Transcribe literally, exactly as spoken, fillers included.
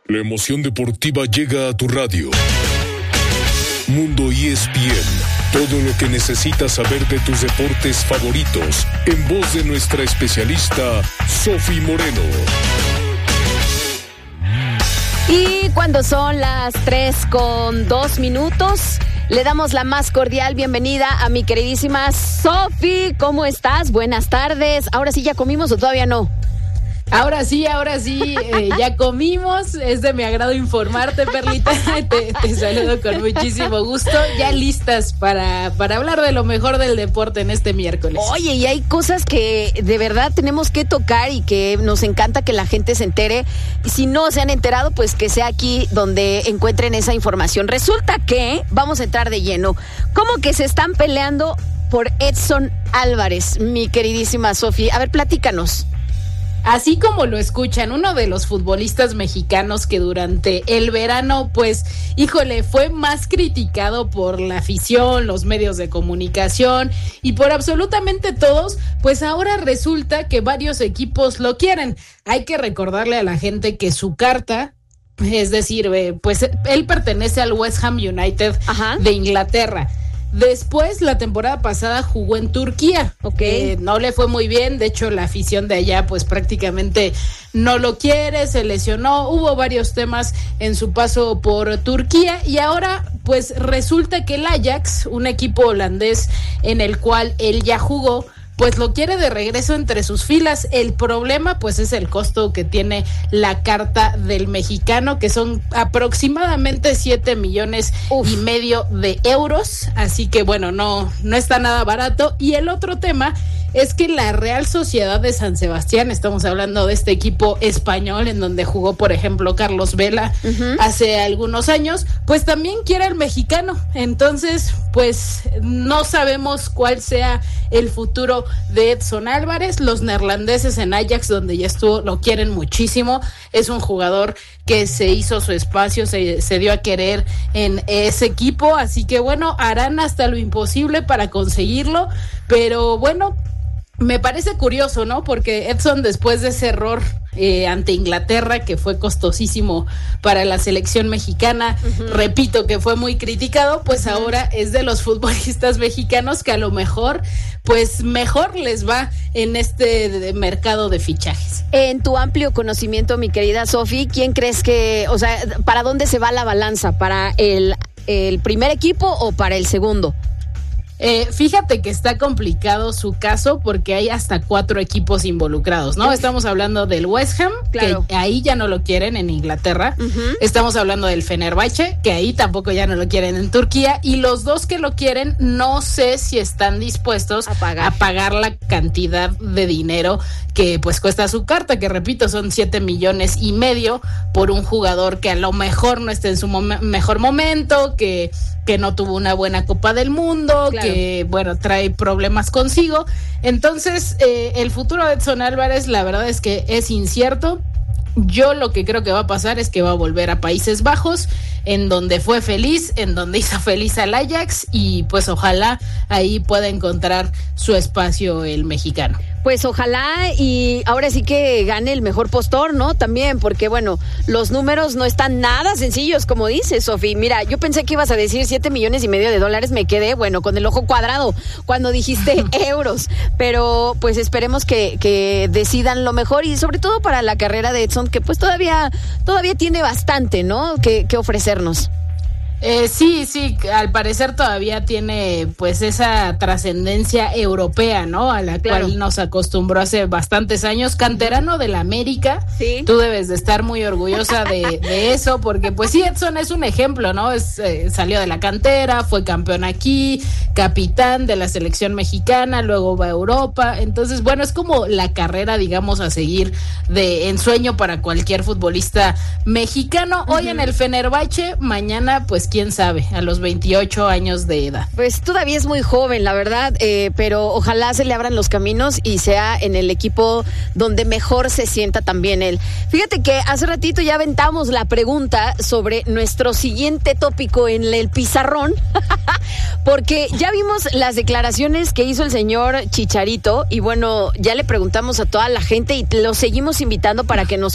La emoción deportiva llega a tu radio. Mundo E S P N. Todo lo que necesitas saber de tus deportes favoritos, en voz de nuestra especialista, Sofi Moreno. Y cuando son las tres con dos minutos, le damos la más cordial bienvenida a mi queridísima Sofi. ¿Cómo estás? Buenas tardes. ¿Ahora sí ya comimos o todavía no? Ahora sí, ahora sí, eh, ya comimos. Es de mi agrado informarte, Perlita. Te, te saludo con muchísimo gusto. Ya listas para, para hablar de lo mejor del deporte en este miércoles. Oye, y hay cosas que de verdad tenemos que tocar y que nos encanta que la gente se entere. Y si no se han enterado, pues que sea aquí donde encuentren esa información. Resulta que, vamos a entrar de lleno, ¿cómo que se están peleando por Edson Álvarez, mi queridísima Sofi? A ver, platícanos. Así como lo escuchan, uno de los futbolistas mexicanos que durante el verano, pues, híjole, fue más criticado por la afición, los medios de comunicación y por absolutamente todos, pues ahora resulta que varios equipos lo quieren. Hay que recordarle a la gente que su carta, es decir, pues él pertenece al West Ham United Ajá. de Inglaterra. Después, la temporada pasada jugó en Turquía. Okay. Eh, no le fue muy bien, de hecho la afición de allá pues prácticamente no lo quiere, se lesionó, hubo varios temas en su paso por Turquía y ahora pues resulta que el Ajax, un equipo holandés en el cual él ya jugó, pues lo quiere de regreso entre sus filas. El problema pues es el costo que tiene la carta del mexicano, que son aproximadamente siete millones Uf. y medio de euros, así que bueno, no, no está nada barato. Y el otro tema es que la Real Sociedad de San Sebastián, estamos hablando de este equipo español en donde jugó por ejemplo Carlos Vela uh-huh. hace algunos años, pues también quiere al mexicano. Entonces pues no sabemos cuál sea el futuro de Edson Álvarez. Los neerlandeses en Ajax, donde ya estuvo, lo quieren muchísimo. Es un jugador que se hizo su espacio, se, se dio a querer en ese equipo, así que bueno, harán hasta lo imposible para conseguirlo, pero bueno, me parece curioso, ¿no? Porque Edson, después de ese error eh, ante Inglaterra, que fue costosísimo para la selección mexicana, uh-huh. repito que fue muy criticado, pues uh-huh. ahora es de los futbolistas mexicanos que a lo mejor, pues mejor les va en este de mercado de fichajes. En tu amplio conocimiento, mi querida Sofi, ¿quién crees que, o sea, para dónde se va la balanza? ¿Para el, el primer equipo o para el segundo? Eh, fíjate que está complicado su caso porque hay hasta cuatro equipos involucrados, ¿no? Uf. Estamos hablando del West Ham, claro. que ahí ya no lo quieren en Inglaterra. Uh-huh. Estamos hablando del Fenerbahce, que ahí tampoco ya no lo quieren en Turquía. Y los dos que lo quieren, no sé si están dispuestos a pagar, a pagar la cantidad de dinero que pues cuesta su carta, que repito, son siete millones y medio por un jugador que a lo mejor no está en su mom- mejor momento, que, que no tuvo una buena Copa del Mundo, claro. que bueno, trae problemas consigo. Entonces, eh, el futuro de Edson Álvarez, la verdad es que es incierto. Yo lo que creo que va a pasar es que va a volver a Países Bajos, en donde fue feliz, en donde hizo feliz al Ajax, y pues ojalá ahí pueda encontrar su espacio el mexicano. Pues ojalá, y ahora sí que gane el mejor postor, ¿no? También, porque bueno, los números no están nada sencillos, como dices, Sofi. Mira, yo pensé que ibas a decir siete millones y medio de dólares, me quedé, bueno, con el ojo cuadrado cuando dijiste euros, pero pues esperemos que, que decidan lo mejor, y sobre todo para la carrera de Edson, que pues todavía, todavía tiene bastante, ¿no? Que, que ofrecernos. Eh, sí, sí, al parecer todavía tiene pues esa trascendencia europea, ¿no? A la claro. cual nos acostumbró hace bastantes años, canterano del América. Sí. Tú debes de estar muy orgullosa de, de eso, porque pues sí, Edson es un ejemplo, ¿no? Es, eh, salió de la cantera, fue campeón aquí, capitán de la selección mexicana, luego va a Europa. Entonces, bueno, es como la carrera, digamos, a seguir de ensueño para cualquier futbolista mexicano. Hoy uh-huh. en el Fenerbahce, mañana pues quién sabe, a los veintiocho años de edad. Pues todavía es muy joven, la verdad, eh, pero ojalá se le abran los caminos y sea en el equipo donde mejor se sienta también él. Fíjate que hace ratito ya aventamos la pregunta sobre nuestro siguiente tópico en el pizarrón, porque ya vimos las declaraciones que hizo el señor Chicharito, y bueno, ya le preguntamos a toda la gente y lo seguimos invitando para que nos